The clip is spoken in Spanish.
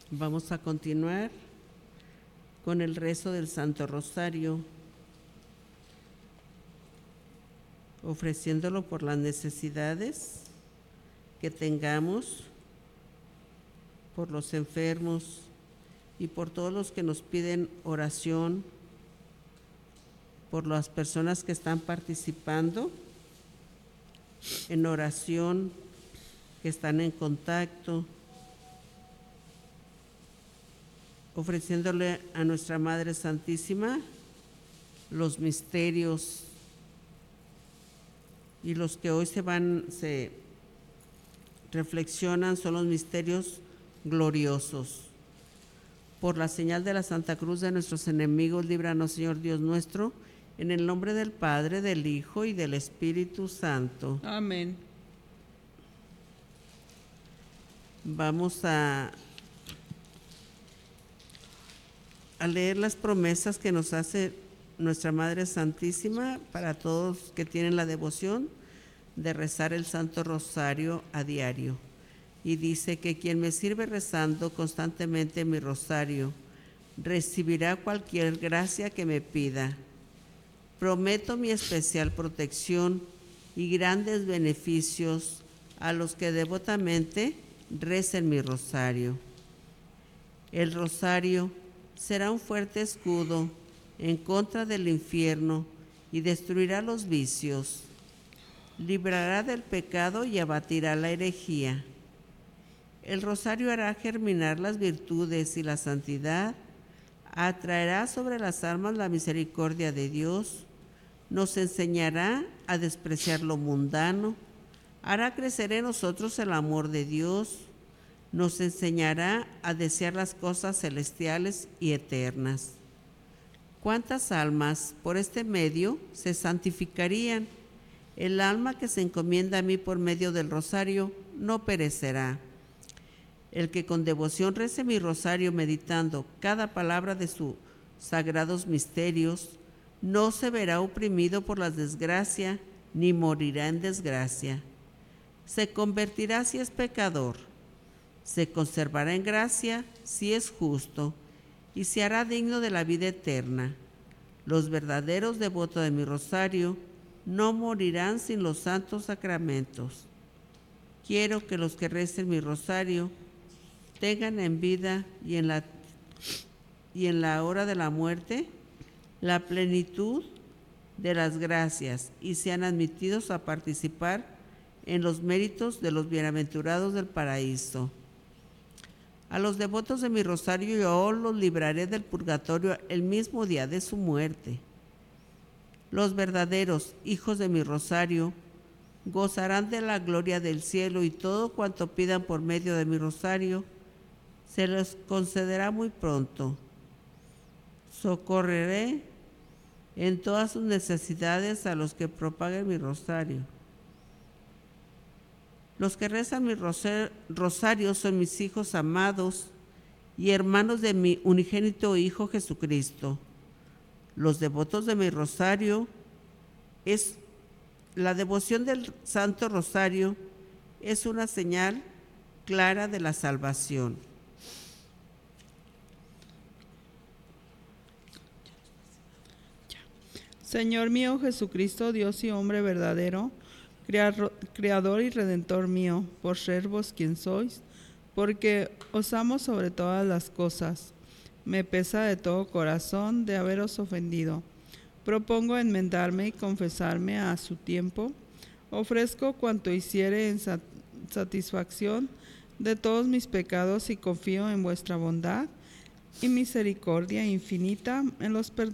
Vamos a continuar con el rezo del Santo Rosario, ofreciéndolo por las necesidades que tengamos, por los enfermos y por todos los que nos piden oración, por las personas que están participando en oración, que están en contacto, ofreciéndole a nuestra Madre Santísima los misterios, y los que hoy se reflexionan son los misterios gloriosos. Por la señal de la Santa Cruz de nuestros enemigos, líbranos, Señor Dios nuestro, en el nombre del Padre, del Hijo y del Espíritu Santo. Amén. Vamos a leer las promesas que nos hace nuestra Madre Santísima para todos que tienen la devoción de rezar el Santo Rosario a diario. Y dice que quien me sirve rezando constantemente mi rosario recibirá cualquier gracia que me pida. Prometo mi especial protección y grandes beneficios a los que devotamente recen mi rosario. El rosario será un fuerte escudo en contra del infierno y destruirá los vicios. Librará del pecado y abatirá la herejía. El rosario hará germinar las virtudes y la santidad, atraerá sobre las almas la misericordia de Dios, nos enseñará a despreciar lo mundano, hará crecer en nosotros el amor de Dios, nos enseñará a desear las cosas celestiales y eternas. ¿Cuántas almas por este medio se santificarían? El alma que se encomienda a mí por medio del rosario no perecerá. El que con devoción rece mi rosario meditando cada palabra de sus sagrados misterios, no se verá oprimido por la desgracia, ni morirá en desgracia. Se convertirá si es pecador, se conservará en gracia si es justo, y se hará digno de la vida eterna. Los verdaderos devotos de mi rosario no morirán sin los santos sacramentos. Quiero que los que recen mi rosario tengan en vida y en la hora de la muerte la plenitud de las gracias y sean admitidos a participar en los méritos de los bienaventurados del paraíso. A los devotos de mi rosario yo los libraré del purgatorio el mismo día de su muerte. Los verdaderos hijos de mi rosario gozarán de la gloria del cielo y todo cuanto pidan por medio de mi rosario se les concederá muy pronto. Socorreré en todas sus necesidades a los que propaguen mi rosario. Los que rezan mi rosario son mis hijos amados y hermanos de mi unigénito Hijo Jesucristo. Los devotos de mi rosario es la devoción del Santo Rosario es una señal clara de la salvación. Señor mío Jesucristo, Dios y hombre verdadero, Creador y Redentor mío, por ser vos quien sois, porque os amo sobre todas las cosas. Me pesa de todo corazón de haberos ofendido. Propongo enmendarme y confesarme a su tiempo. Ofrezco cuanto hiciere en satisfacción de todos mis pecados y confío en vuestra bondad y misericordia infinita en los perdones